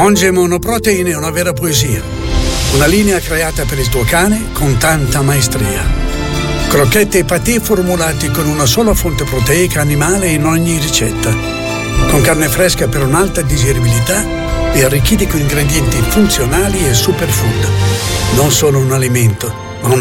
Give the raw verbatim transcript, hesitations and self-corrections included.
Monge Monoprotein è una vera poesia. Una linea creata per il tuo cane con tanta maestria. Crocchette e patè formulati con una sola fonte proteica animale in ogni ricetta. Con carne fresca per un'alta digeribilità e arricchiti con ingredienti funzionali e superfood. Non solo un alimento,